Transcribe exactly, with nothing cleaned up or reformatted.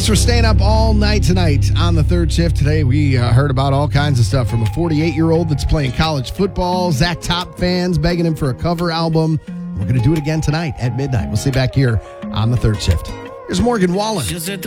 Thanks for staying up all night tonight on the third shift. Today we uh, heard about all kinds of stuff from a forty-eight-year-old that's playing college football, Zach Top fans begging him for a cover album. We're going to do it again tonight at midnight. We'll see you back here on the third shift. Here's Morgan Wallen.